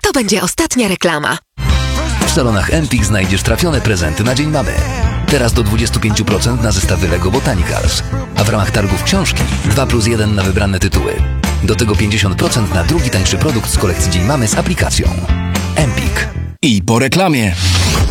To będzie ostatnia reklama. W salonach Empik znajdziesz trafione prezenty na Dzień Mamy. Teraz do 25% na zestawy Lego Botanicals. A w ramach targów książki 2+1 na wybrane tytuły. Do tego 50% na drugi tańszy produkt z kolekcji Dzień Mamy z aplikacją. Empik. I po reklamie.